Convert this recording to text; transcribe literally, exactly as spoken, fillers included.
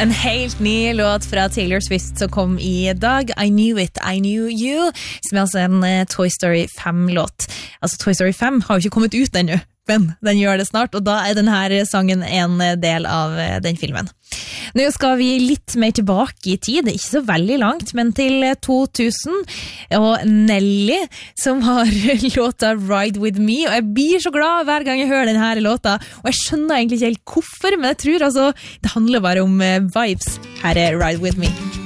En helt ny låt fra Taylor Swift som kom i dag, I Knew It, I Knew You, som er altså en uh, Toy Story fem-låt. Altså Toy Story fem har jo ikke kommet ut ennå, men den gjør det snart, og da er denne sangen en del av uh, den filmen. Nå skal vi litt mer tilbake i tid, ikke så veldig langt, men til to tusen, og Nelly som har låta Ride With Me, og jeg blir så glad hver gang jeg hører denne låta, og jeg skjønner egentlig ikke helt hvorfor, men jeg tror altså det handler bare om uh, vibes. Her er Ride With Me.